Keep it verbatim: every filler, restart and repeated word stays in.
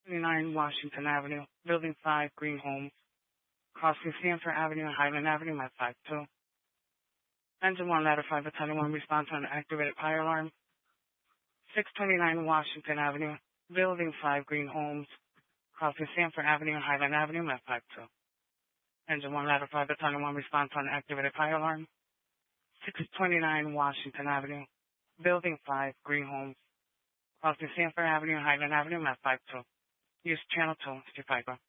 twenty-nine Washington Avenue, Building five, Green Homes, crossing Stanford Avenue and Highland Avenue at five two. Engine one, ladder five, battalion one, response on activated fire alarm. six twenty-nine Washington Avenue, Building five, Green Homes, crossing Stanford Avenue and Highland Avenue at five two. Engine one, ladder five, battalion one, response on activated fire alarm. six twenty-nine Washington Avenue, Building five, Green Homes, crossing Stanford Avenue and Highland Avenue at five two. Use channel two, Steve Piper.